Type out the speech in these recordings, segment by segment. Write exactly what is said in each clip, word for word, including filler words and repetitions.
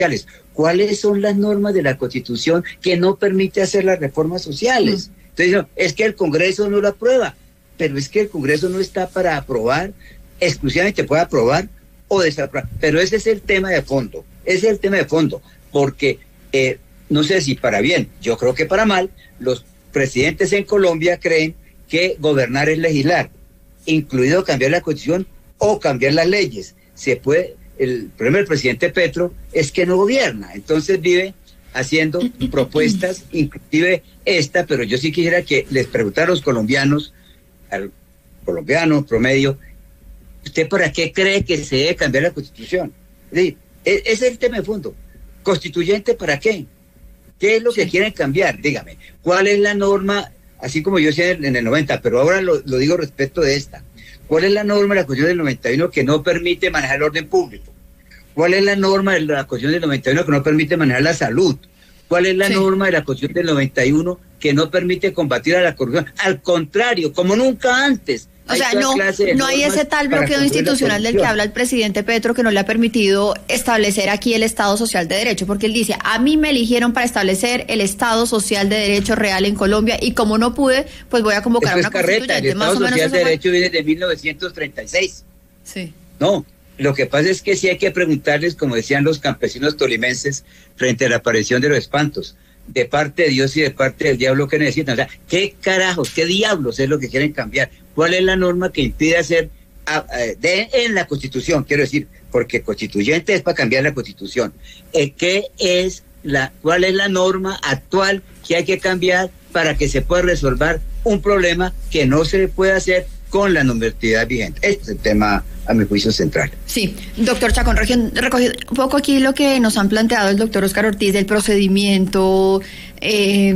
sociales. ¿Cuáles son las normas de la Constitución que no permite hacer las reformas sociales? Mm. Entonces, es que el Congreso no lo aprueba, pero es que el Congreso no está para aprobar, exclusivamente puede aprobar o desaprobar. Pero ese es el tema de fondo, ese es el tema de fondo, porque eh, no sé si para bien, yo creo que para mal, los presidentes en Colombia creen que gobernar es legislar, incluido cambiar la Constitución o cambiar las leyes. Se puede, el problema del presidente Petro es que no gobierna, entonces vive haciendo propuestas, inclusive esta, pero yo sí quisiera que les preguntara a los colombianos, al colombiano promedio, ¿usted para qué cree que se debe cambiar la Constitución? Es decir, ese es el tema de fondo. ¿Constituyente para qué? ¿Qué es lo que quieren cambiar? Dígame, ¿cuál es la norma, así como yo decía en el noventa, pero ahora lo, lo digo respecto de esta? ¿Cuál es la norma de la Constitución del noventa y uno que no permite manejar el orden público? ¿Cuál es la norma de la Constitución del noventa y uno que no permite manejar la salud? ¿Cuál es la sí. norma de la Constitución del noventa y uno que no permite combatir a la corrupción? Al contrario, como nunca antes. O sea, no, no hay ese tal bloqueo institucional del que habla el presidente Petro que no le ha permitido establecer aquí el Estado Social de Derecho, porque él dice, a mí me eligieron para establecer el Estado Social de Derecho real en Colombia y como no pude, pues voy a convocar a una carreta, constituyente. El Estado Más Social de Derecho viene de mil novecientos treinta y seis. Sí. No, lo que pasa es que sí hay que preguntarles, como decían los campesinos tolimenses, frente a la aparición de los espantos, de parte de Dios y de parte del diablo que necesitan. O sea, ¿qué carajos, qué diablos es lo que quieren cambiar? ¿Cuál es la norma que impide hacer a, a, de, en la Constitución? Quiero decir, porque constituyente es para cambiar la Constitución. Eh, ¿Qué es la, cuál es la norma actual que hay que cambiar para que se pueda resolver un problema que no se puede hacer con la normatividad vigente? Este es el tema, a mi juicio, central. Sí, doctor Chacón, recogiendo un poco aquí lo que nos han planteado el doctor Óscar Ortiz del procedimiento, eh,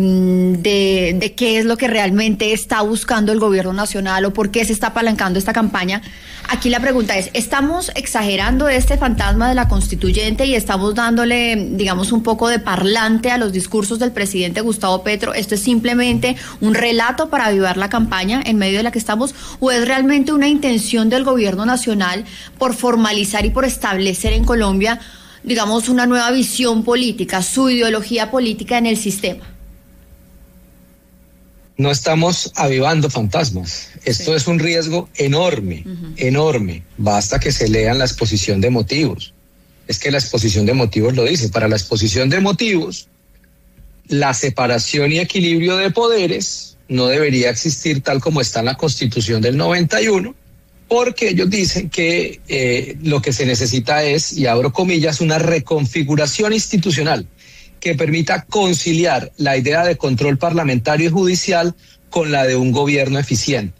de, de qué es lo que realmente está buscando el gobierno nacional o por qué se está apalancando esta campaña. Aquí la pregunta es, ¿estamos exagerando este fantasma de la constituyente y estamos dándole, digamos, un poco de parlante a los discursos del presidente Gustavo Petro? ¿Esto es simplemente un relato para avivar la campaña en medio de la que estamos? ¿O es realmente una intención del gobierno nacional por formalizar y por establecer en Colombia, digamos, una nueva visión política, su ideología política en el sistema? No estamos avivando fantasmas. Esto sí. es un riesgo enorme, uh-huh. enorme. Basta que se lean la exposición de motivos. Es que la exposición de motivos lo dice. Para la exposición de motivos, la separación y equilibrio de poderes no debería existir tal como está en la Constitución del noventa y uno, porque ellos dicen que eh, lo que se necesita es, y abro comillas, una reconfiguración institucional que permita conciliar la idea de control parlamentario y judicial con la de un gobierno eficiente.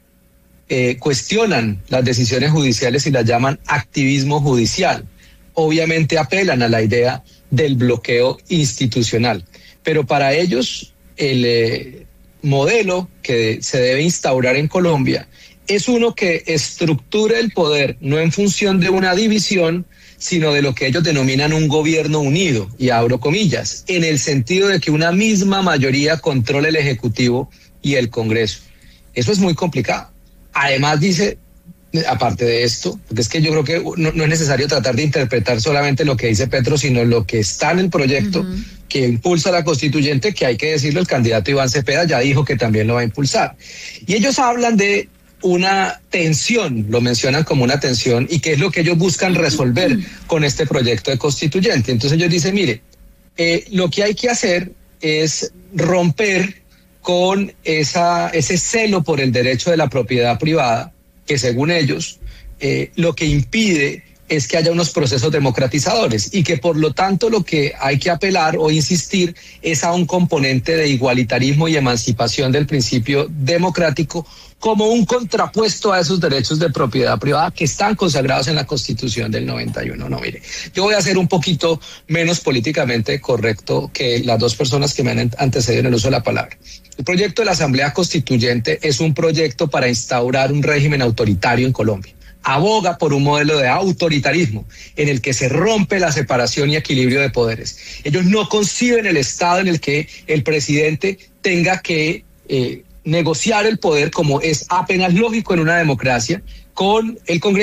Eh, cuestionan las decisiones judiciales y las llaman activismo judicial. Obviamente apelan a la idea del bloqueo institucional, pero para ellos el eh, modelo que se debe instaurar en Colombia es uno que estructure el poder no en función de una división, sino de lo que ellos denominan un gobierno unido, y abro comillas, en el sentido de que una misma mayoría controle el Ejecutivo y el Congreso. Eso es muy complicado. Además dice, aparte de esto, porque es que yo creo que no, no es necesario tratar de interpretar solamente lo que dice Petro, sino lo que está en el proyecto uh-huh. que impulsa la constituyente, que hay que decirlo, el candidato Iván Cepeda ya dijo que también lo va a impulsar. Y ellos hablan de una tensión, lo mencionan como una tensión, y que es lo que ellos buscan resolver con este proyecto de constituyente. Entonces ellos dicen, mire, eh, lo que hay que hacer es romper con esa, ese celo por el derecho de la propiedad privada, que según ellos, eh, lo que impide es que haya unos procesos democratizadores y que por lo tanto lo que hay que apelar o insistir es a un componente de igualitarismo y emancipación del principio democrático como un contrapuesto a esos derechos de propiedad privada que están consagrados en la Constitución del noventa y uno. No, mire, yo voy a ser un poquito menos políticamente correcto que las dos personas que me han antecedido en el uso de la palabra. El proyecto de la Asamblea Constituyente es un proyecto para instaurar un régimen autoritario en Colombia. Aboga por un modelo de autoritarismo en el que se rompe la separación y equilibrio de poderes. Ellos no conciben el Estado en el que el presidente tenga que eh, negociar el poder, como es apenas lógico en una democracia, con el Congreso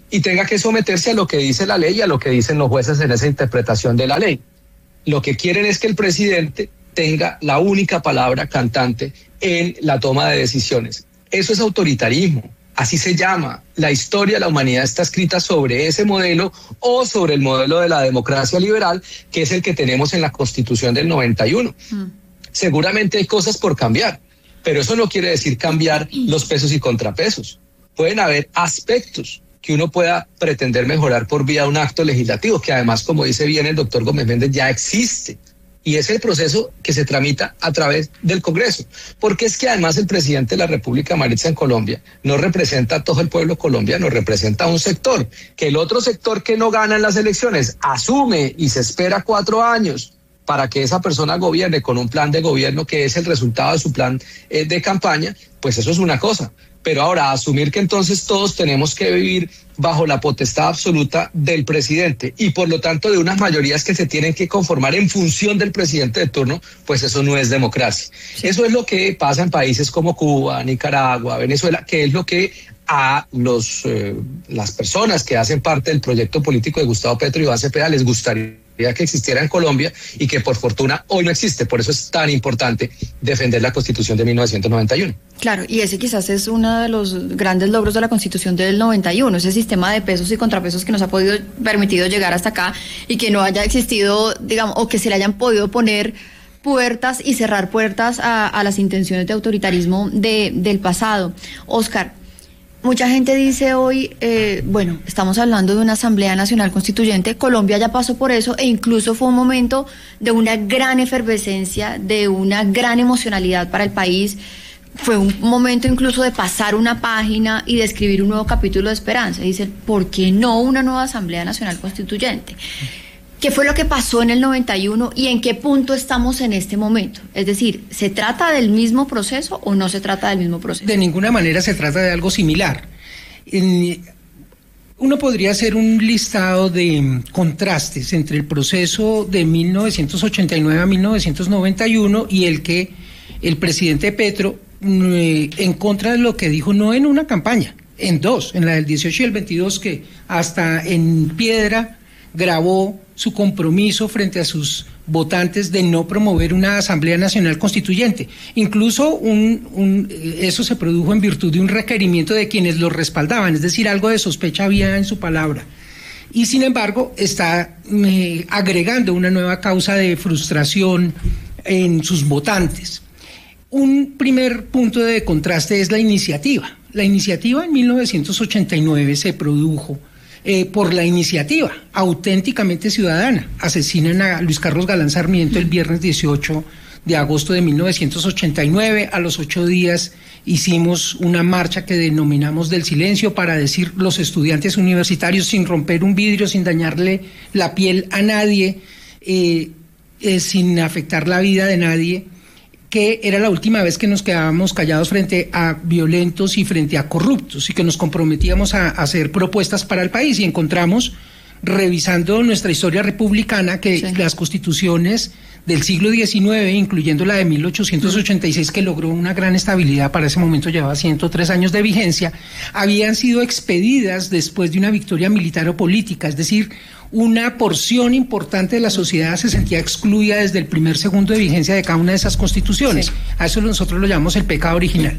y tenga que someterse a lo que dice la ley y a lo que dicen los jueces en esa interpretación de la ley. Lo que quieren es que el presidente tenga la única palabra cantante en la toma de decisiones. Eso es autoritarismo, así se llama. La historia de la humanidad está escrita sobre ese modelo o sobre el modelo de la democracia liberal, que es el que tenemos en la Constitución del noventa y uno. Mm. Seguramente hay cosas por cambiar, pero eso no quiere decir cambiar los pesos y contrapesos. Pueden haber aspectos que uno pueda pretender mejorar por vía de un acto legislativo, que además, como dice bien el doctor Gómez Méndez, ya existe. Y es el proceso que se tramita a través del Congreso. Porque es que además el presidente de la República, Maritza, en Colombia, no representa a todo el pueblo colombiano, representa a un sector. Que el otro sector que no gana en las elecciones asume y se espera cuatro años para que esa persona gobierne con un plan de gobierno que es el resultado de su plan eh, de campaña, pues eso es una cosa. Pero ahora, asumir que entonces todos tenemos que vivir bajo la potestad absoluta del presidente y por lo tanto de unas mayorías que se tienen que conformar en función del presidente de turno, pues eso no es democracia. Sí. Eso es lo que pasa en países como Cuba, Nicaragua, Venezuela, que es lo que a los eh, las personas que hacen parte del proyecto político de Gustavo Petro y Iván Cepeda les gustaría que existiera en Colombia y que por fortuna hoy no existe. Por eso es tan importante defender la Constitución de mil novecientos noventa y uno. Claro, y ese quizás es uno de los grandes logros de la Constitución del noventa y uno, ese sistema de pesos y contrapesos que nos ha podido permitido llegar hasta acá y que no haya existido, digamos, o que se le hayan podido poner puertas y cerrar puertas a, a las intenciones de autoritarismo de, del pasado. Óscar, mucha gente dice hoy, eh, bueno, estamos hablando de una Asamblea Nacional Constituyente, Colombia ya pasó por eso e incluso fue un momento de una gran efervescencia, de una gran emocionalidad para el país, fue un momento incluso de pasar una página y de escribir un nuevo capítulo de esperanza. Dicen, ¿por qué no una nueva Asamblea Nacional Constituyente? ¿Qué fue lo que pasó en el noventa y uno y en qué punto estamos en este momento? Es decir, ¿se trata del mismo proceso o no se trata del mismo proceso? De ninguna manera se trata de algo similar. En, uno podría hacer un listado de contrastes entre el proceso de mil novecientos ochenta y nueve a mil novecientos noventa y uno y el que el presidente Petro, eh, en contra de lo que dijo, no en una campaña, en dos, en la del dieciocho y el veintidós, que hasta en piedra grabó su compromiso frente a sus votantes de no promover una Asamblea Nacional Constituyente. Incluso un, un, eso se produjo en virtud de un requerimiento de quienes lo respaldaban, es decir, algo de sospecha había en su palabra. Y sin embargo está eh, agregando una nueva causa de frustración en sus votantes. Un primer punto de contraste es la iniciativa. La iniciativa en mil novecientos ochenta y nueve se produjo Eh, por la iniciativa auténticamente ciudadana. Asesinan a Luis Carlos Galán Sarmiento el viernes dieciocho de agosto de mil novecientos ochenta y nueve. A los ocho días hicimos una marcha que denominamos del silencio para decir los estudiantes universitarios, sin romper un vidrio, sin dañarle la piel a nadie, eh, eh, sin afectar la vida de nadie, que era la última vez que nos quedábamos callados frente a violentos y frente a corruptos y que nos comprometíamos a, a hacer propuestas para el país, y encontramos, revisando nuestra historia republicana, que sí, las constituciones del siglo diecinueve, incluyendo la de mil ochocientos ochenta y seis, que logró una gran estabilidad, para ese momento llevaba ciento tres años de vigencia, habían sido expedidas después de una victoria militar o política, es decir, una porción importante de la sociedad se sentía excluida desde el primer segundo de vigencia de cada una de esas constituciones. Sí. A eso nosotros lo llamamos el pecado original.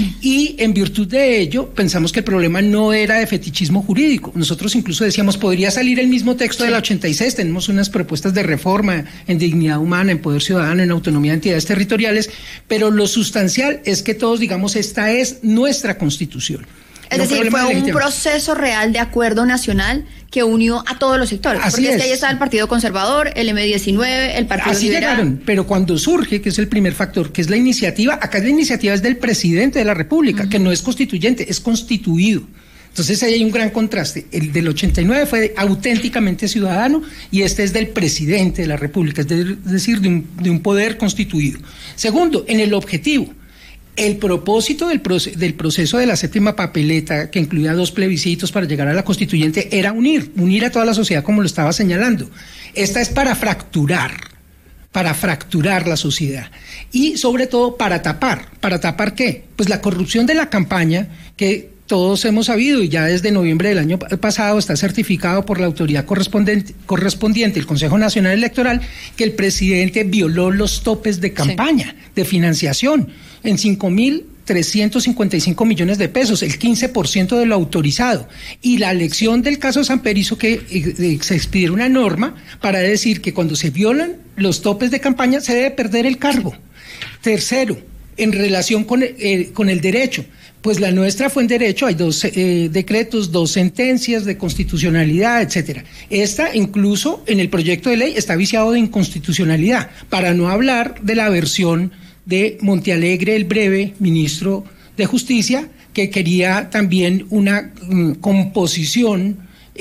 Y en virtud de ello, pensamos que el problema no era de fetichismo jurídico. Nosotros incluso decíamos, podría salir el mismo texto sí. de la ochenta y seis, tenemos unas propuestas de reforma en dignidad humana, en poder ciudadano, en autonomía de entidades territoriales, pero lo sustancial es que todos digamos, esta es nuestra constitución. Es no decir, fue un proceso real de acuerdo nacional que unió a todos los sectores. Así porque es. es que ahí está el Partido Conservador, el eme diecinueve, el Partido Así Liberal. Llegaron, pero cuando surge, que es el primer factor, que es la iniciativa, acá la iniciativa es del presidente de la República, uh-huh. que no es constituyente, es constituido. Entonces ahí hay un gran contraste. El del ochenta y nueve fue auténticamente ciudadano y este es del presidente de la República, es, de, es decir, de un, de un poder constituido. Segundo, en el objetivo. El propósito del, proce- del proceso de la séptima papeleta, que incluía dos plebiscitos para llegar a la constituyente, era unir, unir a toda la sociedad, como lo estaba señalando. Esta es para fracturar, para fracturar la sociedad y sobre todo para tapar. ¿Para tapar qué? Pues la corrupción de la campaña, que todos hemos sabido, y ya desde noviembre del año pasado está certificado por la autoridad correspondiente, correspondiente el Consejo Nacional Electoral, que el presidente violó los topes de campaña, sí, de financiación, en cinco mil trescientos cincuenta y cinco millones de pesos, el quince por ciento de lo autorizado. Y la lección del caso Samper hizo que eh, se expidiera una norma para decir que cuando se violan los topes de campaña se debe perder el cargo. Tercero, en relación con, eh, con el derecho, pues la nuestra fue en derecho, hay dos eh, decretos, dos sentencias de constitucionalidad, etcétera. Esta, incluso en el proyecto de ley, está viciado de inconstitucionalidad, para no hablar de la versión de Montealegre, el breve ministro de Justicia, que quería también una um, composición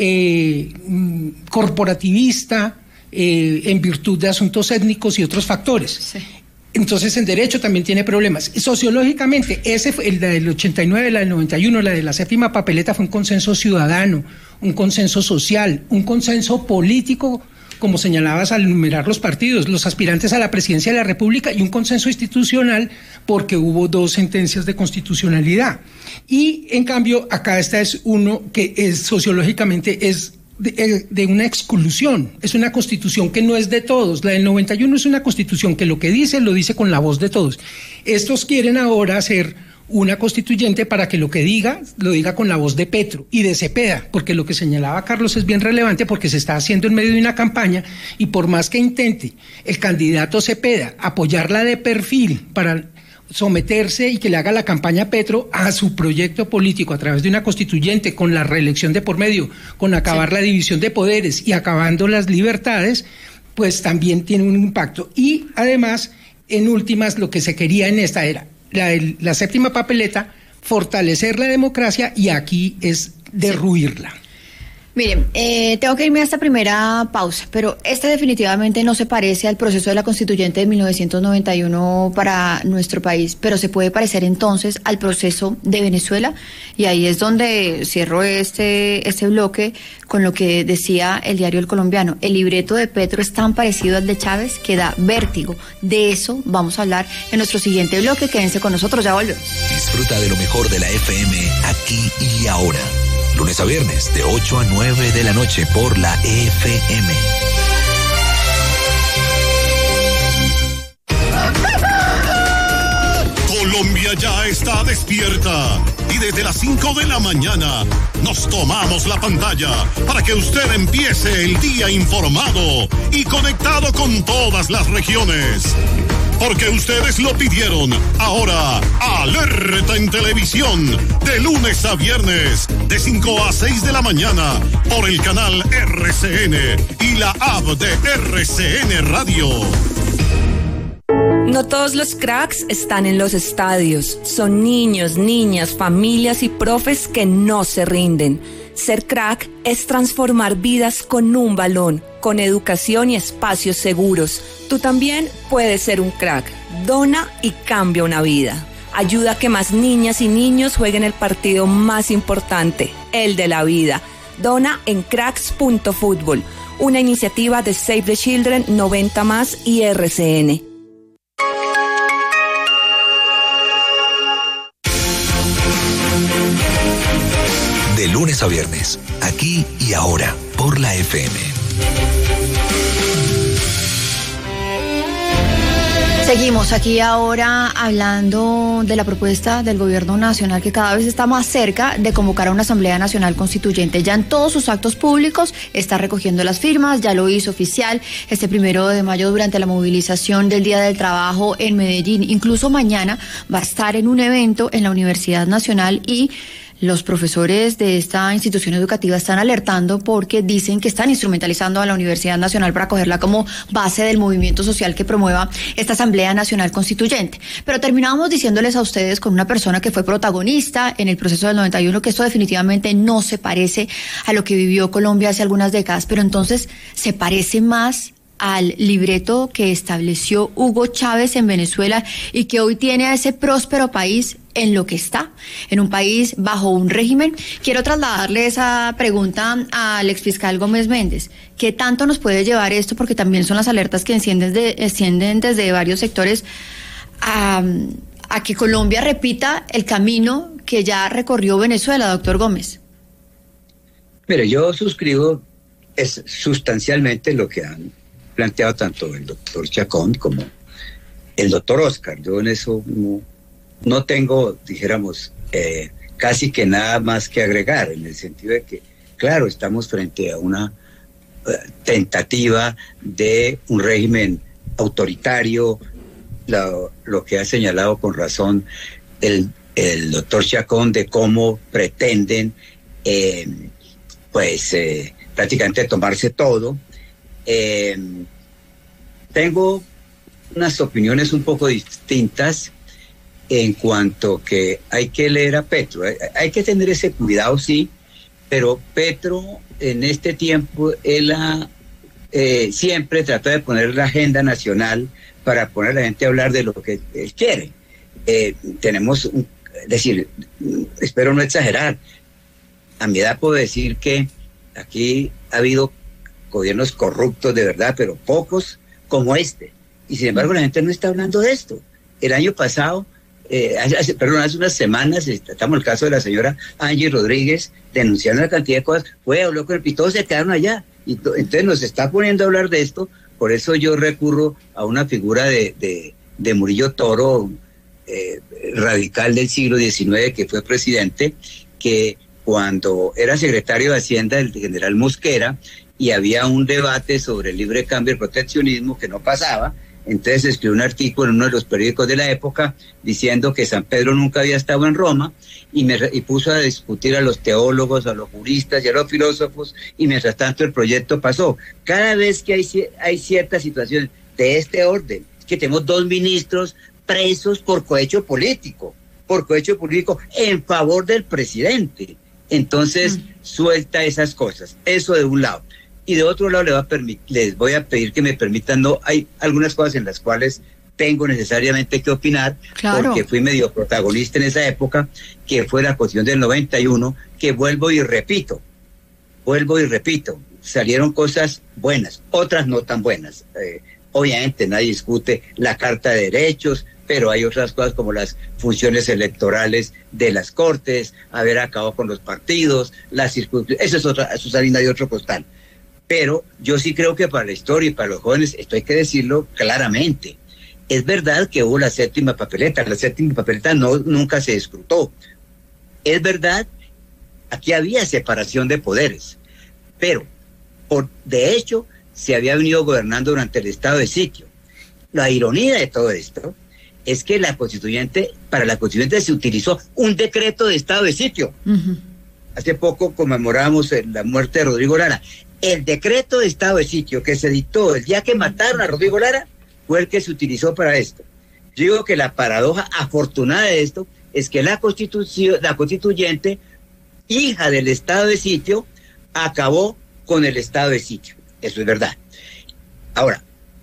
eh, um, corporativista eh, en virtud de asuntos étnicos y otros factores. Sí. Entonces, en derecho también tiene problemas. Sociológicamente, ese fue, la del ochenta y nueve, la del noventa y uno, la de la séptima papeleta, fue un consenso ciudadano, un consenso social, un consenso político, como señalabas al enumerar los partidos, los aspirantes a la presidencia de la República, y un consenso institucional porque hubo dos sentencias de constitucionalidad. Y en cambio, acá esta es uno que es sociológicamente es de, de una exclusión, es una constitución que no es de todos. La del noventa y uno es una constitución que lo que dice, lo dice con la voz de todos. Estos quieren ahora hacer una constituyente para que lo que diga, lo diga con la voz de Petro y de Cepeda, porque lo que señalaba Carlos es bien relevante, porque se está haciendo en medio de una campaña, y por más que intente el candidato Cepeda apoyarla de perfil para someterse y que le haga la campaña a Petro a su proyecto político a través de una constituyente, con la reelección de por medio, con acabar sí. la división de poderes y acabando las libertades, pues también tiene un impacto. Y además, en últimas, lo que se quería en esta era La, la séptima papeleta, fortalecer la democracia, y aquí es derruirla. Sí. Miren, eh, tengo que irme a esta primera pausa, pero este definitivamente no se parece al proceso de la constituyente de mil novecientos noventa y uno para nuestro país, pero se puede parecer entonces al proceso de Venezuela, y ahí es donde cierro este, este bloque con lo que decía el diario El Colombiano. El libreto de Petro es tan parecido al de Chávez que da vértigo. De eso vamos a hablar en nuestro siguiente bloque. Quédense con nosotros, ya volvemos. Disfruta de lo mejor de la F M aquí y ahora. Lunes a viernes de ocho a nueve de la noche por la F M. Colombia ya está despierta, y desde las cinco de la mañana nos tomamos la pantalla para que usted empiece el día informado y conectado con todas las regiones. Porque ustedes lo pidieron. Ahora, Alerta en Televisión, de lunes a viernes, de cinco a seis de la mañana, por el canal R C N y la app de R C N Radio. No todos los cracks están en los estadios. Son niños, niñas, familias y profes que no se rinden. Ser crack es transformar vidas con un balón, con educación y espacios seguros. Tú también puedes ser un crack. Dona y cambia una vida. Ayuda a que más niñas y niños jueguen el partido más importante, el de la vida. Dona en cracks punto fútbol, una iniciativa de Save the Children, noventa más y R C N. De lunes a viernes, aquí y ahora, por la F M. Seguimos aquí ahora hablando de la propuesta del gobierno nacional, que cada vez está más cerca de convocar a una Asamblea Nacional Constituyente. Ya en todos sus actos públicos está recogiendo las firmas, ya lo hizo oficial este primero de mayo durante la movilización del Día del Trabajo en Medellín. Incluso mañana va a estar en un evento en la Universidad Nacional, y los profesores de esta institución educativa están alertando porque dicen que están instrumentalizando a la Universidad Nacional para cogerla como base del movimiento social que promueva esta Asamblea Nacional Constituyente. Pero terminábamos diciéndoles a ustedes con una persona que fue protagonista en el proceso del noventa y uno que esto definitivamente no se parece a lo que vivió Colombia hace algunas décadas, pero entonces se parece más al libreto que estableció Hugo Chávez en Venezuela y que hoy tiene a ese próspero país en lo que está, en un país bajo un régimen. Quiero trasladarle esa pregunta al exfiscal Gómez Méndez. ¿Qué tanto nos puede llevar esto? Porque también son las alertas que encienden, de, encienden desde varios sectores a, a que Colombia repita el camino que ya recorrió Venezuela, doctor Gómez? Mire, yo suscribo es sustancialmente lo que han planteado tanto el doctor Chacón como el doctor Oscar. Yo en eso no, no tengo, dijéramos, eh, casi que nada más que agregar, en el sentido de que, claro, estamos frente a una uh, tentativa de un régimen autoritario, lo, lo que ha señalado con razón el, el doctor Chacón de cómo pretenden eh, pues eh, prácticamente tomarse todo. Eh, tengo unas opiniones un poco distintas en cuanto que hay que leer a Petro. Hay, hay que tener ese cuidado, sí, pero Petro en este tiempo, él ha, eh, siempre trató de poner la agenda nacional para poner a la gente a hablar de lo que él quiere. Eh, tenemos, un, es decir, espero no exagerar, a mi edad puedo decir que aquí ha habido gobiernos corruptos de verdad, pero pocos como este. Y sin embargo la gente no está hablando de esto. El año pasado, eh, hace, perdón, hace unas semanas, estamos en el caso de la señora Angie Rodríguez, denunciando una cantidad de cosas, fue, habló con el y todos se quedaron allá. Y to, entonces nos está poniendo a hablar de esto, por eso yo recurro a una figura de, de, de Murillo Toro, eh, radical del siglo diecinueve, que fue presidente, que cuando era secretario de Hacienda del general Mosquera, y había un debate sobre el libre cambio y el proteccionismo que no pasaba, entonces escribió un artículo en uno de los periódicos de la época diciendo que San Pedro nunca había estado en Roma y, me, y puso a discutir a los teólogos, a los juristas y a los filósofos, y mientras tanto el proyecto pasó. Cada vez que hay, hay ciertas situaciones de este orden, es que tenemos dos ministros presos por cohecho político, por cohecho político en favor del presidente. Entonces, mm. suelta esas cosas. Eso de un lado. Y de otro lado, le va a permit- les voy a pedir que me permitan, no, hay algunas cosas en las cuales tengo necesariamente que opinar, claro, porque fui medio protagonista en esa época, que fue la Constitución del noventa y uno, que vuelvo y repito, vuelvo y repito, salieron cosas buenas, otras no tan buenas. Eh, obviamente nadie discute la Carta de Derechos, pero hay otras cosas como las funciones electorales de las Cortes, haber acabado con los partidos, las circunscripciones, eso es otra, eso es harina de otro costal. Pero yo sí creo que para la historia y para los jóvenes, esto hay que decirlo claramente, es verdad que hubo la séptima papeleta, la séptima papeleta no, nunca se escrutó. Es verdad, aquí había separación de poderes, pero por, de hecho se había venido gobernando durante el estado de sitio. La ironía de todo esto es que la constituyente, para la constituyente se utilizó un decreto de estado de sitio. Uh-huh. Hace poco conmemoramos la muerte de Rodrigo Lara. El decreto de estado de sitio que se dictó el día que mataron a Rodrigo Lara fue el que se utilizó para esto. Yo digo que la paradoja afortunada de esto es que la constitución, la constituyente, hija del estado de sitio, acabó con el estado de sitio. Eso es verdad. Ahora,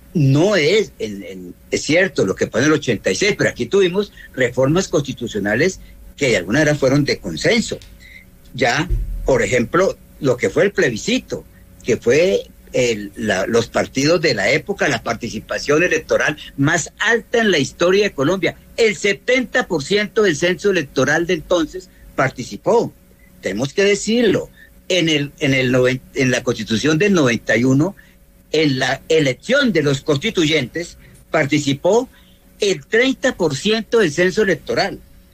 no es, en, en, es cierto lo que pone el ochenta y seis, pero aquí tuvimos reformas constitucionales que de alguna manera fueron de consenso. Ya, por ejemplo, lo que fue el plebiscito, que fue el, la, los partidos de la época, la participación electoral más alta en la historia de Colombia. El setenta por ciento del censo electoral de entonces participó. Tenemos que decirlo. En, el, en, el noven, en la Constitución del noventa y uno, en la elección de los constituyentes, participó el treinta por ciento del censo electoral.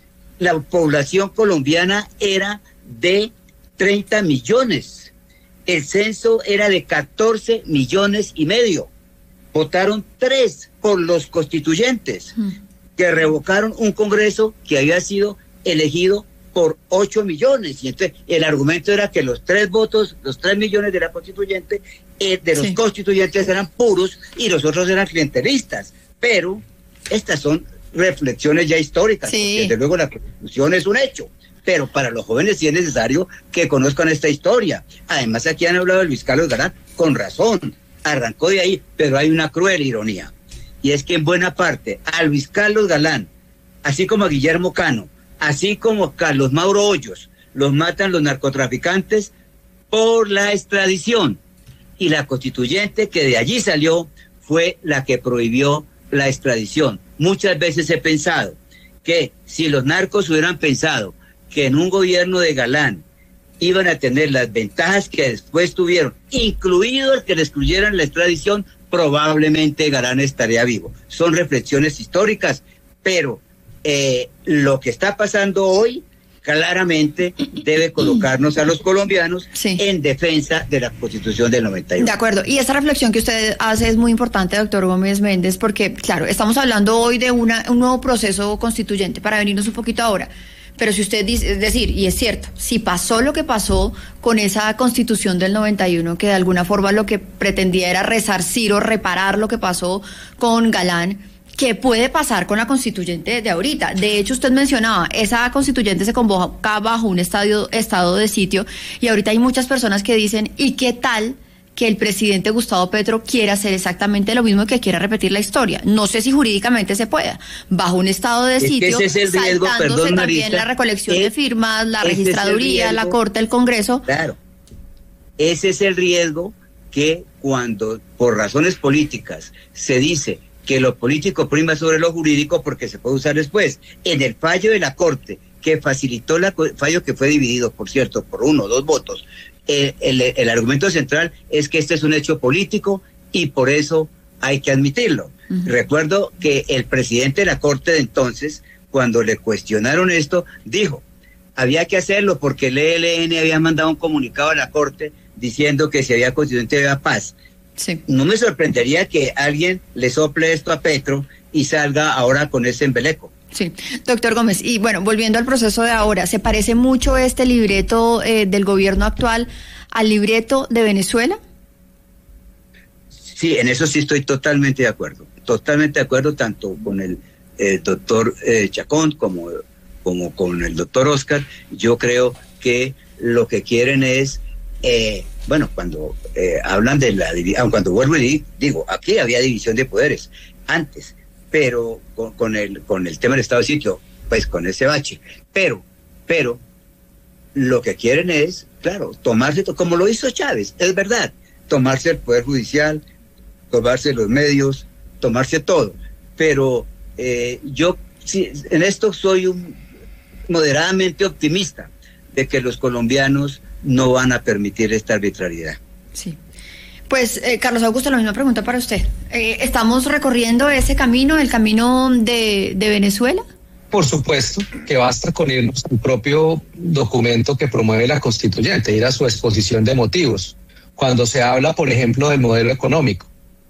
La población colombiana era de treinta millones. El censo era de catorce millones y medio. Votaron tres por los constituyentes, mm. que revocaron un Congreso que había sido elegido por ocho millones. Y entonces el argumento era que los tres votos, los tres millones de la constituyente, eh, de los sí. constituyentes eran puros y los otros eran clientelistas. Pero estas son reflexiones ya históricas, sí. porque desde luego la constitución es un hecho. Pero para los jóvenes sí es necesario que conozcan esta historia. Además, aquí han hablado de Luis Carlos Galán, con razón, arrancó de ahí, pero hay una cruel ironía. Y es que en buena parte a Luis Carlos Galán, así como a Guillermo Cano, así como a Carlos Mauro Hoyos, los matan los narcotraficantes por la extradición. Y la constituyente que de allí salió fue la que prohibió la extradición. Muchas veces he pensado que si los narcos hubieran pensado que en un gobierno de Galán iban a tener las ventajas que después tuvieron, incluido el que le excluyeran la extradición, probablemente Galán estaría vivo. Son reflexiones históricas, pero eh, lo que está pasando hoy claramente debe colocarnos a los colombianos sí. en defensa de la Constitución del noventa y uno. De acuerdo, y esta reflexión que usted hace es muy importante, doctor Gómez Méndez, porque, claro, estamos hablando hoy de una, un nuevo proceso constituyente, para venirnos un poquito ahora, pero si usted dice, es decir, y es cierto, si pasó lo que pasó con esa Constitución del noventa y uno, que de alguna forma lo que pretendía era resarcir o reparar lo que pasó con Galán, ¿qué puede pasar con la constituyente de ahorita? De hecho, usted mencionaba, esa constituyente se convoca bajo un estadio, estado de sitio, y ahorita hay muchas personas que dicen, ¿y qué tal que el presidente Gustavo Petro quiera hacer exactamente lo mismo, que quiera repetir la historia? No sé si jurídicamente se pueda. Bajo un estado de es sitio, ese es el riesgo, saltándose perdón, también Marisa, la recolección es, de firmas, la ese registraduría, es el la riesgo, Corte, el Congreso. Claro, ese es el riesgo que cuando por razones políticas se dice que lo político prima sobre lo jurídico, porque se puede usar después. En el fallo de la Corte, que facilitó el fallo, que fue dividido, por cierto, por uno o dos votos, el, el, el argumento central es que este es un hecho político y por eso hay que admitirlo. Uh-huh. Recuerdo que el presidente de la Corte de entonces, cuando le cuestionaron esto, dijo, había que hacerlo porque el E L N había mandado un comunicado a la Corte diciendo que si había constituyente había paz. Sí. No me sorprendería que alguien le sople esto a Petro y salga ahora con ese embeleco. Sí, doctor Gómez, y bueno, volviendo al proceso de ahora, ¿se parece mucho este libreto eh, del gobierno actual al libreto de Venezuela? Sí, en eso sí estoy totalmente de acuerdo, totalmente de acuerdo tanto con el eh, doctor eh, Chacón como, como con el doctor Oscar. Yo creo que lo que quieren es... Eh, bueno, cuando eh, hablan de la división, cuando vuelvo y digo, aquí había división de poderes antes, pero con, con el con el tema del estado de sitio, pues con ese bache, pero, pero lo que quieren es, claro, tomarse, como lo hizo Chávez, es verdad, tomarse el poder judicial, tomarse los medios, tomarse todo, pero eh, yo sí, en esto soy un moderadamente optimista de que los colombianos no van a permitir esta arbitrariedad. Sí. Pues, eh, Carlos Augusto, la misma pregunta para usted. Eh, ¿Estamos recorriendo ese camino, el camino de, de Venezuela? Por supuesto, que basta con irnos al propio documento que promueve la constituyente, ir a su exposición de motivos. Cuando se habla, por ejemplo, del modelo económico,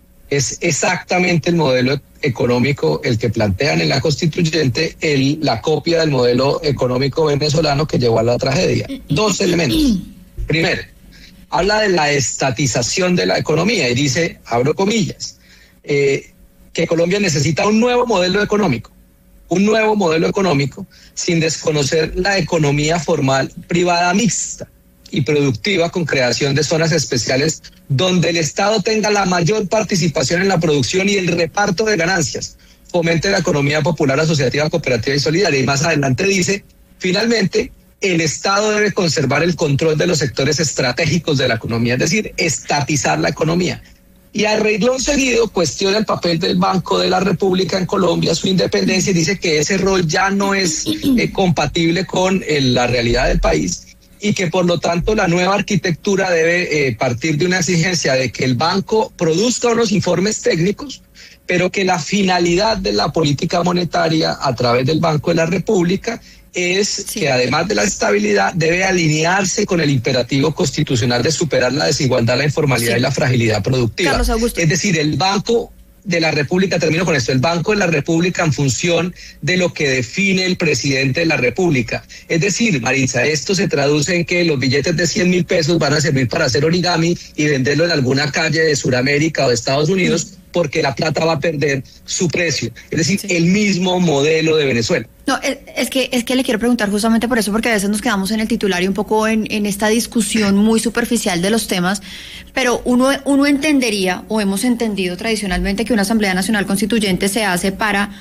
es exactamente el modelo económico el que plantean en la constituyente, el, la copia del modelo económico venezolano que llevó a la tragedia. Dos elementos. Primero, habla de la estatización de la economía y dice, abro comillas, eh, que Colombia necesita un nuevo modelo económico, un nuevo modelo económico sin desconocer la economía formal privada mixta y productiva con creación de zonas especiales donde el Estado tenga la mayor participación en la producción y el reparto de ganancias, fomente la economía popular, asociativa, cooperativa y solidaria. Y más adelante dice, finalmente, el Estado debe conservar el control de los sectores estratégicos de la economía, es decir, estatizar la economía. Y a renglón seguido cuestiona el papel del Banco de la República en Colombia, su independencia, y dice que ese rol ya no es eh, compatible con eh, la realidad del país, y que por lo tanto la nueva arquitectura debe eh, partir de una exigencia de que el banco produzca unos informes técnicos, pero que la finalidad de la política monetaria a través del Banco de la República es sí. que además de la estabilidad debe alinearse con el imperativo constitucional de superar la desigualdad, la informalidad sí. y la fragilidad productiva. Carlos Augusto. Es decir, el Banco de la República, termino con esto, el Banco de la República en función de lo que define el presidente de la República. Es decir, Marisa, esto se traduce en que los billetes de cien mil pesos van a servir para hacer origami y venderlo en alguna calle de Sudamérica o de Estados Unidos, porque la plata va a perder su precio. Es decir, sí. el mismo modelo de Venezuela. No, es, es que es que le quiero preguntar justamente por eso, porque a veces nos quedamos en el titular y un poco en, en esta discusión muy superficial de los temas, pero uno, uno entendería, o hemos entendido tradicionalmente, que una Asamblea Nacional Constituyente se hace para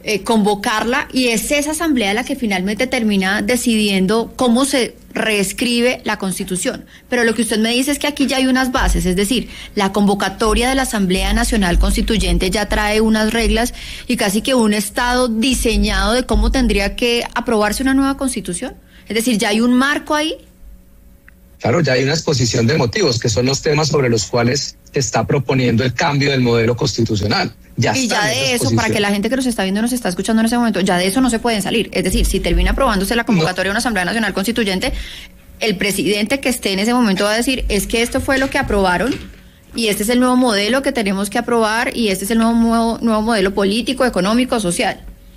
eh, convocarla, y es esa asamblea la que finalmente termina decidiendo cómo se reescribe la Constitución. Pero lo que usted me dice es que aquí ya hay unas bases, es decir, la convocatoria de la Asamblea Nacional Constituyente ya trae unas reglas y casi que un estado diseñado de cómo tendría que aprobarse una nueva Constitución. Es decir, ya hay un marco ahí. Claro, ya hay una exposición de motivos, que son los temas sobre los cuales se está proponiendo el cambio del modelo constitucional. Ya y ya de eso, para que la gente que nos está viendo, nos está escuchando en ese momento, ya de eso no se pueden salir. Es decir, si termina aprobándose la convocatoria no. de una Asamblea Nacional Constituyente, el presidente que esté en ese momento va a decir, es que esto fue lo que aprobaron y este es el nuevo modelo que tenemos que aprobar y este es el nuevo, nuevo, nuevo modelo político, económico, social.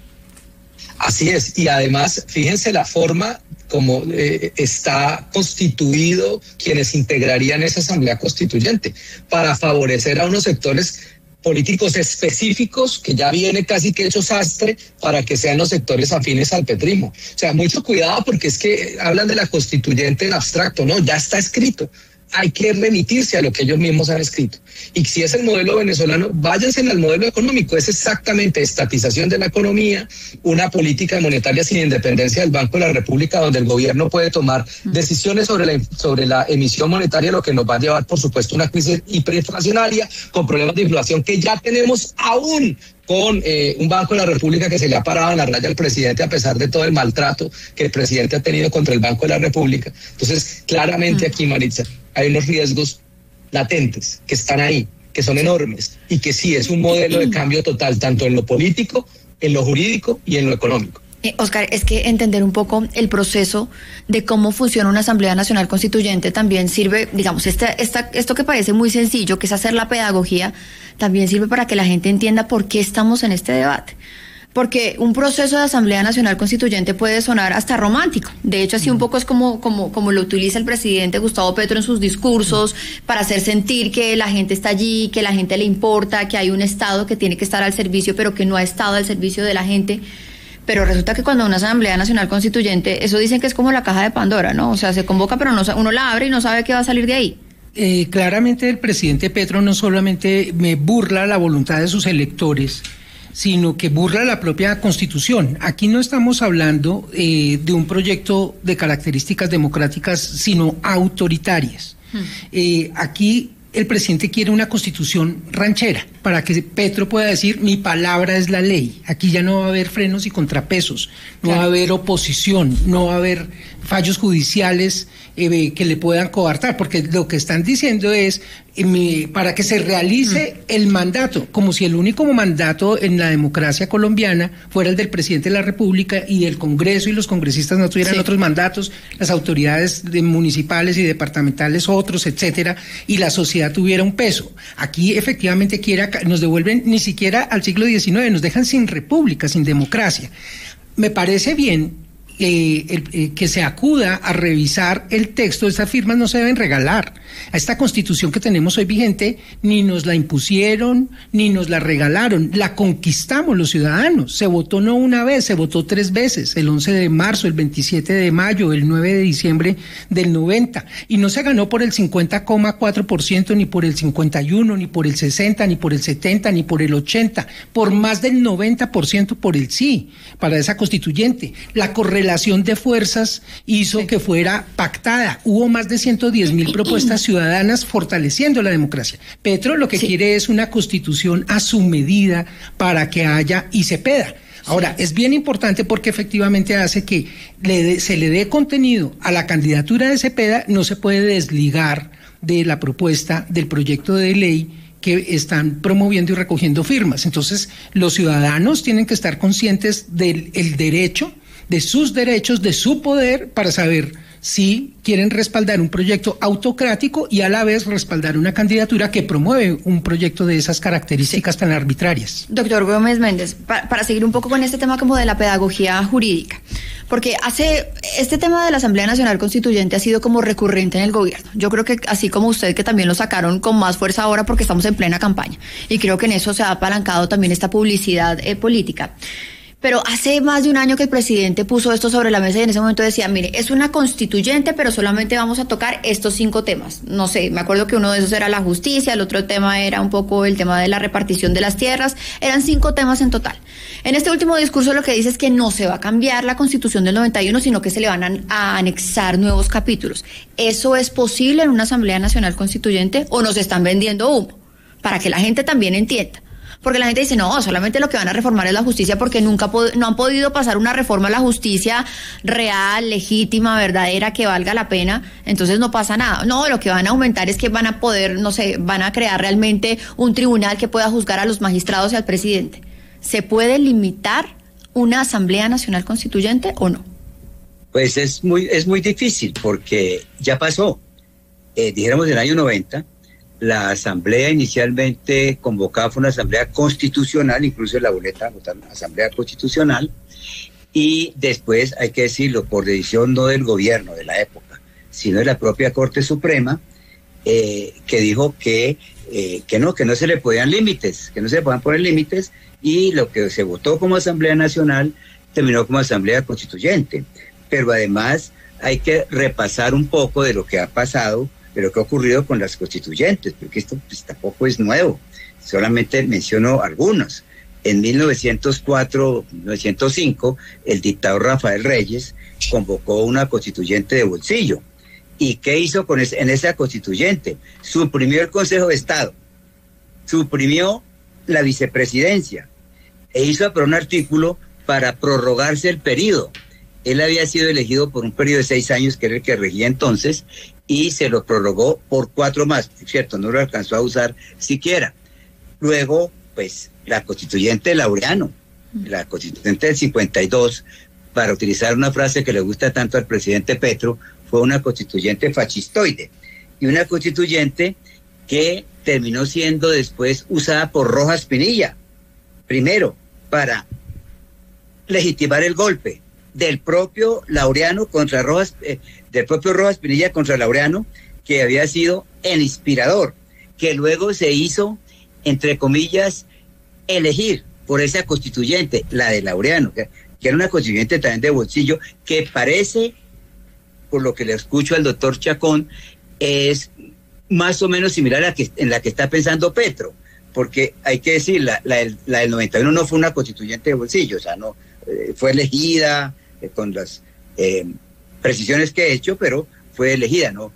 Así es, y además, fíjense la forma como eh, está constituido quienes integrarían esa Asamblea Constituyente, para favorecer a unos sectores políticos específicos que ya viene casi que hecho sastre para que sean los sectores afines al petrismo. O sea, mucho cuidado, porque es que hablan de la constituyente en abstracto, no, ya está escrito. Hay que remitirse a lo que ellos mismos han escrito. Y si es el modelo venezolano, váyanse al modelo económico. Es exactamente estatización de la economía, una política monetaria sin independencia del Banco de la República, donde el gobierno puede tomar decisiones sobre la, sobre la emisión monetaria, lo que nos va a llevar, por supuesto, a una crisis hiperinflacionaria con problemas de inflación que ya tenemos aún con eh, un Banco de la República que se le ha parado en la raya al presidente a pesar de todo el maltrato que el presidente ha tenido contra el Banco de la República. Entonces, claramente aquí, Maritza, hay unos riesgos latentes que están ahí, que son enormes, y que sí es un modelo de cambio total, tanto en lo político, en lo jurídico y en lo económico. Eh, Oscar, es que entender un poco el proceso de cómo funciona una Asamblea Nacional Constituyente también sirve, digamos, esta, esta, esto que parece muy sencillo, que es hacer la pedagogía, también sirve para que la gente entienda por qué estamos en este debate. Porque un proceso de Asamblea Nacional Constituyente puede sonar hasta romántico. De hecho, así un poco es como, como, como lo utiliza el presidente Gustavo Petro en sus discursos, para hacer sentir que la gente está allí, que la gente le importa, que hay un Estado que tiene que estar al servicio, pero que no ha estado al servicio de la gente. Pero resulta que cuando una Asamblea Nacional Constituyente, eso dicen que es como la caja de Pandora, ¿no? O sea, se convoca, pero no, uno la abre y no sabe qué va a salir de ahí. Eh, claramente el presidente Petro no solamente me burla la voluntad de sus electores, sino que burla la propia Constitución. Aquí no estamos hablando eh, de un proyecto de características democráticas, sino autoritarias. Hmm. Eh, aquí el presidente quiere una Constitución ranchera, para que Petro pueda decir, mi palabra es la ley. Aquí ya no va a haber frenos y contrapesos, no claro. va a haber oposición, no va a haber fallos judiciales eh, que le puedan coartar, porque lo que están diciendo es eh, para que se realice mm. el mandato, como si el único mandato en la democracia colombiana fuera el del presidente de la República y el Congreso y los congresistas no tuvieran sí. otros mandatos, las autoridades de municipales y departamentales otros, etcétera, y la sociedad tuviera un peso. Aquí efectivamente quiera, nos devuelven ni siquiera al siglo diecinueve, nos dejan sin república, sin democracia. Me parece bien Eh, el, eh, que se acuda a revisar el texto. Estas firmas no se deben regalar. A esta Constitución que tenemos hoy vigente ni nos la impusieron ni nos la regalaron, la conquistamos los ciudadanos. Se votó no una vez, se votó tres veces, el once de marzo, el veintisiete de mayo, el nueve de diciembre del noventa, y no se ganó por el cincuenta coma cuatro por ciento, ni por el cincuenta y uno, ni por el sesenta, ni por el setenta, ni por el ochenta, por más del noventa por ciento por el sí para esa constituyente. La correlación de fuerzas hizo que fuera pactada. Hubo más de ciento diez mil propuestas ciudadanas fortaleciendo la democracia. Petro lo que sí. quiere es una constitución a su medida para que haya y se peda. Ahora, es bien importante porque efectivamente hace que le de, se le dé contenido a la candidatura de Cepeda, no se puede desligar de la propuesta del proyecto de ley que están promoviendo y recogiendo firmas. Entonces, los ciudadanos tienen que estar conscientes del el derecho, de sus derechos, de su poder, para saber si quieren respaldar un proyecto autocrático y a la vez respaldar una candidatura que promueve un proyecto de esas características tan arbitrarias. Doctor Gómez Méndez, para, para seguir un poco con este tema como de la pedagogía jurídica, porque hace este tema de la Asamblea Nacional Constituyente ha sido como recurrente en el gobierno. Yo creo que así como usted, que también lo sacaron con más fuerza ahora porque estamos en plena campaña, y creo que en eso se ha apalancado también esta publicidad eh, política. pero hace más de un año que el presidente puso esto sobre la mesa y en ese momento decía, mire, es una constituyente, pero solamente vamos a tocar estos cinco temas. No sé, me acuerdo que uno de esos era la justicia, el otro tema era un poco el tema de la repartición de las tierras, eran cinco temas en total. En este último discurso lo que dice es que no se va a cambiar la Constitución del noventa y uno, sino que se le van a, a anexar nuevos capítulos. ¿Eso es posible en una Asamblea Nacional Constituyente o nos están vendiendo humo? Para que la gente también entienda. Porque la gente dice, no, solamente lo que van a reformar es la justicia porque nunca no han podido pasar una reforma a la justicia real, legítima, verdadera, que valga la pena, entonces no pasa nada. No, lo que van a aumentar es que van a poder, no sé, van a crear realmente un tribunal que pueda juzgar a los magistrados y al presidente. ¿Se puede limitar una Asamblea Nacional Constituyente o no? Pues es muy, es muy difícil porque ya pasó. Eh, dijéramos en el año noventa, la asamblea inicialmente convocada fue una asamblea constitucional, incluso en la boleta votaron asamblea constitucional, y después, hay que decirlo, por decisión no del gobierno de la época, sino de la propia Corte Suprema, eh, que dijo que, eh, que no, que no se le podían límites, que no se le podían poner límites, y lo que se votó como Asamblea Nacional terminó como Asamblea Constituyente. Pero además hay que repasar un poco de lo que ha pasado, de lo que ha ocurrido con las constituyentes, porque esto pues, tampoco es nuevo, solamente menciono algunos. En mil novecientos cuatro, mil novecientos cinco, el dictador Rafael Reyes convocó una constituyente de bolsillo. ¿Y qué hizo con ese, en esa constituyente? Suprimió el Consejo de Estado, suprimió la vicepresidencia, e hizo aprobar un artículo para prorrogarse el periodo. Él había sido elegido por un periodo de seis años, que era el que regía entonces, y se lo prorrogó por cuatro más, cierto, no lo alcanzó a usar siquiera. Luego, pues, la constituyente Laureano, la constituyente del cincuenta y dos, para utilizar una frase que le gusta tanto al presidente Petro, fue una constituyente fascistoide, y una constituyente que terminó siendo después usada por Rojas Pinilla, primero, para legitimar el golpe del propio Laureano contra Rojas, eh, del propio Rojas Pinilla contra Laureano, que había sido el inspirador, que luego se hizo, entre comillas, elegir por esa constituyente, la de Laureano, que, que era una constituyente también de bolsillo, que parece, por lo que le escucho al doctor Chacón, es más o menos similar a la que, en la que está pensando Petro, porque hay que decir, la, la, la del noventa y uno no fue una constituyente de bolsillo, o sea, no eh, fue elegida eh, con las eh, precisiones que he hecho, pero fue elegida, no,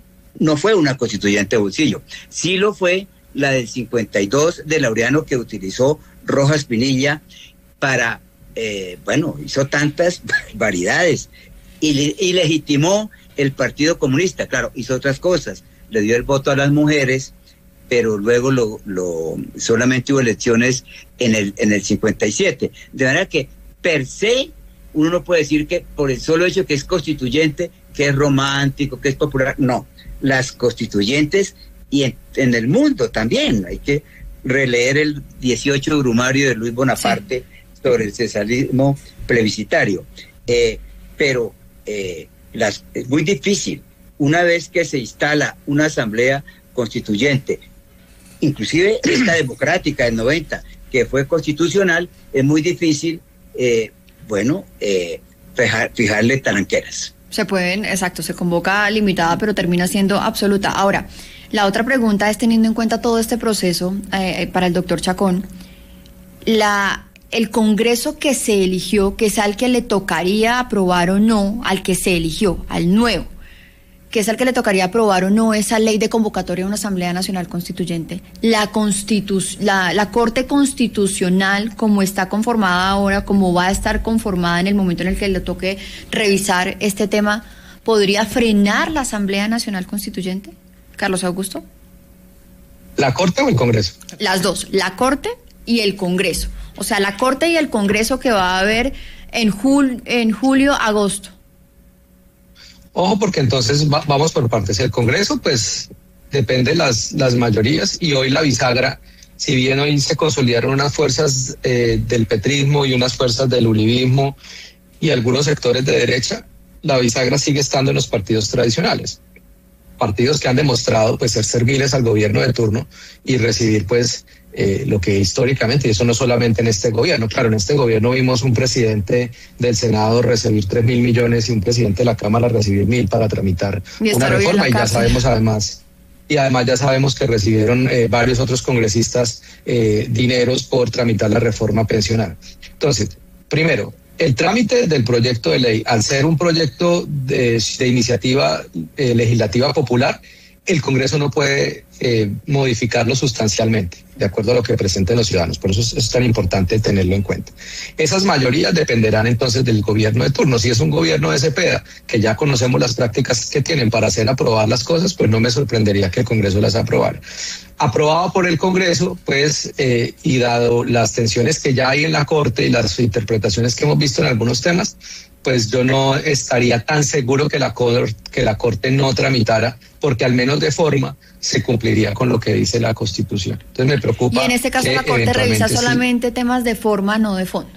no fue una constituyente de bolsillo. Sí lo fue la del cincuenta y dos de Laureano, que utilizó Rojas Pinilla para, eh, bueno, hizo tantas variedades y, y legitimó el Partido Comunista. Claro, hizo otras cosas, le dio el voto a las mujeres, pero luego lo, lo solamente hubo elecciones en el, en el cincuenta y siete. De manera que, per se, uno no puede decir que por el solo hecho que es constituyente, que es romántico, que es popular. No, las constituyentes, y en, en el mundo también, hay que releer el dieciocho Brumario de Luis Bonaparte, sí, sobre el socialismo plebiscitario. Eh, pero eh, las, es muy difícil, una vez que se instala una asamblea constituyente, inclusive esta democrática del noventa, que fue constitucional, es muy difícil, eh, bueno, eh, fijar, fijarle talanqueras. Se pueden, exacto, se convoca limitada, pero termina siendo absoluta. Ahora, la otra pregunta es, teniendo en cuenta todo este proceso, eh, para el doctor Chacón, la, el Congreso que se eligió, que es al que le tocaría aprobar o no, al que se eligió, al nuevo, que es al que le tocaría aprobar o no esa ley de convocatoria de una Asamblea Nacional Constituyente, la, Constitu- la, la Corte Constitucional, como está conformada ahora, como va a estar conformada en el momento en el que le toque revisar este tema, ¿podría frenar la Asamblea Nacional Constituyente? Carlos Augusto. ¿La Corte o el Congreso? Las dos, la Corte y el Congreso. O sea, la Corte y el Congreso que va a haber en, jul- en julio, agosto. Ojo, porque entonces va, vamos por partes. El Congreso, pues, depende de las, las mayorías, y hoy la bisagra, si bien hoy se consolidaron unas fuerzas eh, del petrismo y unas fuerzas del uribismo y algunos sectores de derecha, la bisagra sigue estando en los partidos tradicionales. Partidos que han demostrado, pues, ser serviles al gobierno de turno y recibir, pues, eh, lo que históricamente, y eso no solamente en este gobierno, claro, en este gobierno vimos un presidente del Senado recibir tres mil millones y un presidente de la Cámara recibir mil para tramitar una reforma, y ya sabemos además... Y además ya sabemos que recibieron eh, varios otros congresistas eh, dineros por tramitar la reforma pensional. Entonces, primero, el trámite del proyecto de ley, al ser un proyecto de, de iniciativa eh, legislativa popular, el Congreso no puede eh, modificarlo sustancialmente, de acuerdo a lo que presenten los ciudadanos. Por eso es, es tan importante tenerlo en cuenta. Esas mayorías dependerán entonces del gobierno de turno. Si es un gobierno de Cepeda, que ya conocemos las prácticas que tienen para hacer aprobar las cosas, pues no me sorprendería que el Congreso las aprobara. Aprobado por el Congreso, pues, eh, y dado las tensiones que ya hay en la Corte y las interpretaciones que hemos visto en algunos temas, pues yo no estaría tan seguro que la, que la Corte no tramitara, porque al menos de forma se cumpliría con lo que dice la Constitución. Entonces me preocupa. Y en este caso la Corte revisa solamente sí. temas de forma, no de fondo.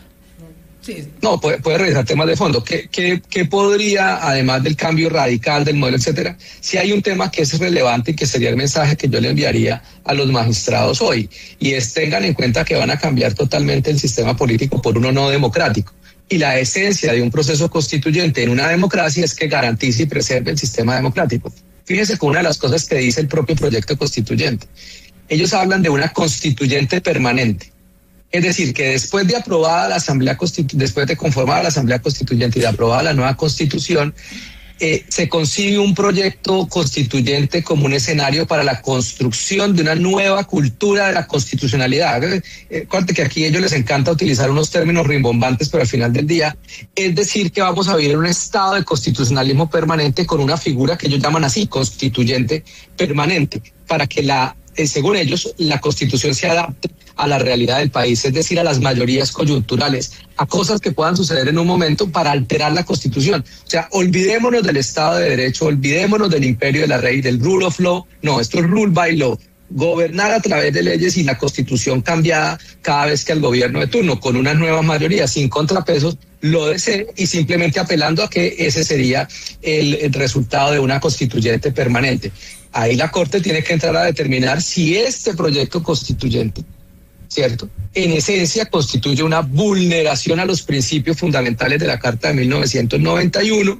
Sí. No, puede, puede revisar temas de fondo. ¿Qué, qué, ¿Qué podría, además del cambio radical del modelo, etcétera? Si hay un tema que es relevante y que sería el mensaje que yo le enviaría a los magistrados hoy, y es: tengan en cuenta que van a cambiar totalmente el sistema político por uno no democrático. Y la esencia de un proceso constituyente en una democracia es que garantice y preserve el sistema democrático. Fíjense con una de las cosas que dice el propio proyecto constituyente. Ellos hablan de una constituyente permanente. Es decir, que después de aprobada la Asamblea Constitu- después de conformada la Asamblea Constituyente y de aprobada la nueva Constitución, eh, se concibe un proyecto constituyente como un escenario para la construcción de una nueva cultura de la constitucionalidad. Eh, Acuérdate que aquí a ellos les encanta utilizar unos términos rimbombantes, pero al final del día, es decir, que vamos a vivir en un estado de constitucionalismo permanente con una figura que ellos llaman así, constituyente permanente, para que la Eh, según ellos, la Constitución se adapte a la realidad del país, es decir, a las mayorías coyunturales, a cosas que puedan suceder en un momento para alterar la Constitución. O sea, olvidémonos del Estado de Derecho, olvidémonos del imperio de la ley, del rule of law. No, esto es rule by law. Gobernar a través de leyes y la Constitución cambiada cada vez que el gobierno de turno, con una nueva mayoría, sin contrapesos, lo desee, y simplemente apelando a que ese sería el, el resultado de una constituyente permanente. Ahí la Corte tiene que entrar a determinar si este proyecto constituyente, ¿cierto?, en esencia constituye una vulneración a los principios fundamentales de la Carta de mil novecientos noventa y uno,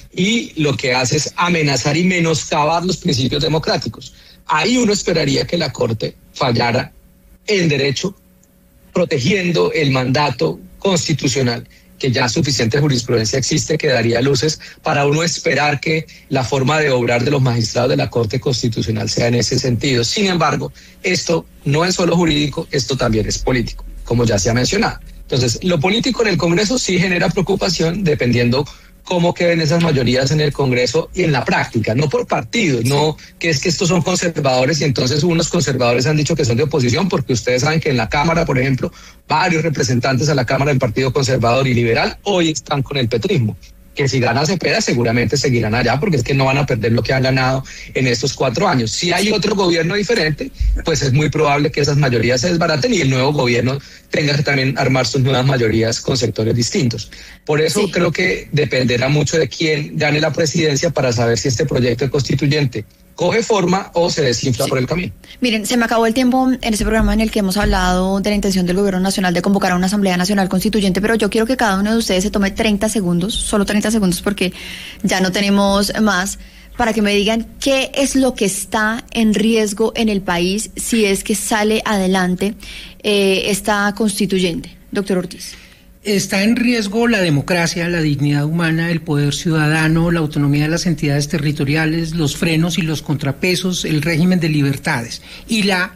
y lo que hace es amenazar y menoscabar los principios democráticos. Ahí uno esperaría que la Corte fallara en derecho, protegiendo el mandato constitucional, que ya suficiente jurisprudencia existe que daría luces para uno esperar que la forma de obrar de los magistrados de la Corte Constitucional sea en ese sentido. Sin embargo, esto no es solo jurídico, esto también es político, como ya se ha mencionado. Entonces, lo político en el Congreso sí genera preocupación dependiendo cómo queden esas mayorías en el Congreso y en la práctica, no por partidos, no que es que estos son conservadores y entonces unos conservadores han dicho que son de oposición, porque ustedes saben que en la Cámara, por ejemplo, varios representantes a la Cámara del Partido Conservador y Liberal hoy están con el petrismo, que si gana Cepeda seguramente seguirán allá, porque es que no van a perder lo que han ganado en estos cuatro años. Si hay otro gobierno diferente, pues es muy probable que esas mayorías se desbaraten y el nuevo gobierno tenga que también armar sus nuevas mayorías con sectores distintos. Por eso sí. Creo que dependerá mucho de quién gane la presidencia para saber si este proyecto constituyente coge forma o se desinfla sí. por el camino. Miren, se me acabó el tiempo en este programa en el que hemos hablado de la intención del Gobierno Nacional de convocar a una Asamblea Nacional Constituyente, pero yo quiero que cada uno de ustedes se tome treinta segundos, solo treinta segundos porque ya no tenemos más, para que me digan qué es lo que está en riesgo en el país si es que sale adelante eh, esta constituyente. Doctor Ortiz. Está en riesgo la democracia, la dignidad humana, el poder ciudadano, la autonomía de las entidades territoriales, los frenos y los contrapesos, el régimen de libertades. Y la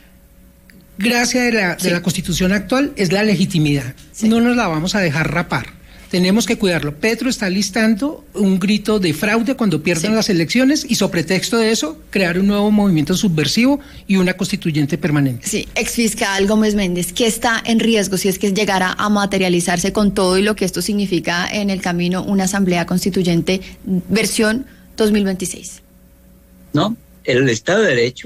gracia de la, sí. de la Constitución actual es la legitimidad. Sí. No nos la vamos a dejar rapar. Tenemos que cuidarlo. Petro está listando un grito de fraude cuando pierdan sí. las elecciones y, sobre pretexto de eso, crear un nuevo movimiento subversivo y una constituyente permanente. Sí, exfiscal Gómez Méndez, ¿qué está en riesgo si es que llegara a materializarse con todo y lo que esto significa en el camino una asamblea constituyente versión dos mil veintiséis? No, el Estado de Derecho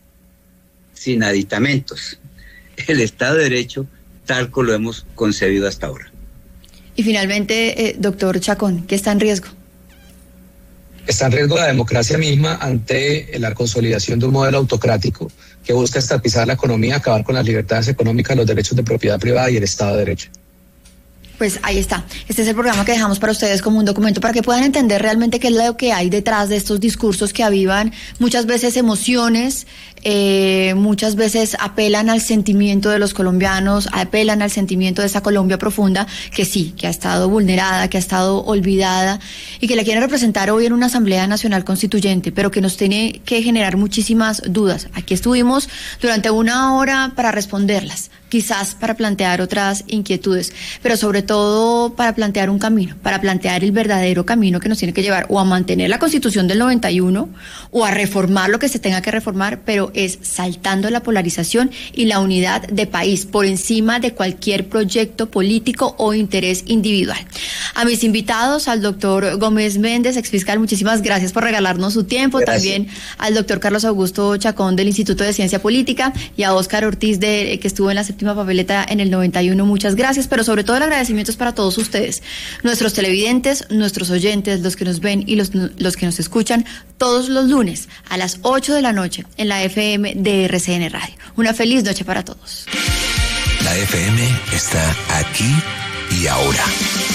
sin aditamentos. El Estado de Derecho tal como lo hemos concebido hasta ahora. Y finalmente, eh, doctor Chacón, ¿qué está en riesgo? Está en riesgo la democracia misma ante la consolidación de un modelo autocrático que busca estatizar la economía, acabar con las libertades económicas, los derechos de propiedad privada y el Estado de Derecho. Pues ahí está. Este es el programa que dejamos para ustedes como un documento para que puedan entender realmente qué es lo que hay detrás de estos discursos que avivan muchas veces emociones, eh, muchas veces apelan al sentimiento de los colombianos, apelan al sentimiento de esa Colombia profunda que sí, que ha estado vulnerada, que ha estado olvidada y que la quieren representar hoy en una Asamblea Nacional Constituyente, pero que nos tiene que generar muchísimas dudas. Aquí estuvimos durante una hora para responderlas, quizás para plantear otras inquietudes, pero sobre todo para plantear un camino, para plantear el verdadero camino que nos tiene que llevar o a mantener la Constitución del noventa y uno o a reformar lo que se tenga que reformar, pero es saltando la polarización y la unidad de país por encima de cualquier proyecto político o interés individual. A mis invitados, al doctor Gómez Méndez, exfiscal, muchísimas gracias por regalarnos su tiempo. Gracias. También al doctor Carlos Augusto Chacón del Instituto de Ciencia Política y a Óscar Ortiz, de, que estuvo en la séptima papeleta en el noventa y uno. Muchas gracias, pero sobre todo el agradecimiento es para todos ustedes, nuestros televidentes, nuestros oyentes, los que nos ven y los, los que nos escuchan todos los lunes a las ocho de la noche en la F M de R C N Radio. Una feliz noche para todos. La F M está aquí y ahora.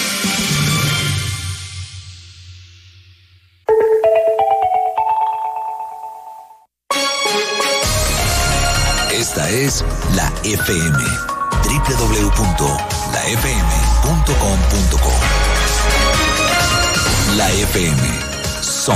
Esta es la F M, doble u doble u doble u punto la f m punto com punto co. La F M, somos